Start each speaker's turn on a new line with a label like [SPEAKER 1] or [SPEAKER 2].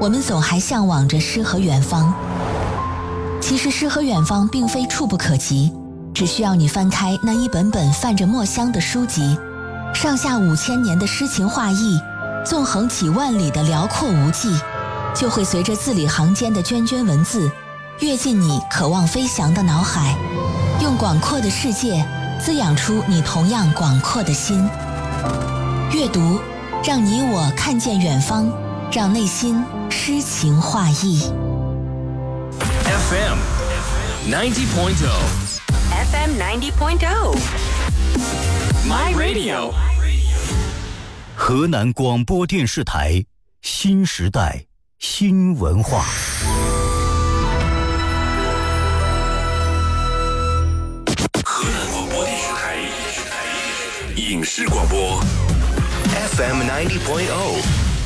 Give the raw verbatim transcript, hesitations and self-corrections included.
[SPEAKER 1] 我们总还向往着诗和远方。其实诗和远方并非触不可及，只需要你翻开那一本本泛着墨香的书籍，上下五千年的诗情画意，纵横几万里的辽阔无际，就会随着字里行间的涓涓文字跃进你渴望飞翔的脑海，用广阔的世界滋养出你同样广阔的心。阅读让你我看见远方，让内心诗情画意。
[SPEAKER 2] F M ninety point oh
[SPEAKER 3] F M ninety point oh
[SPEAKER 2] My Radio
[SPEAKER 4] 河南广播电视台新时代新文化。
[SPEAKER 2] 河南广播电视台影视广播
[SPEAKER 5] F M ninety point oh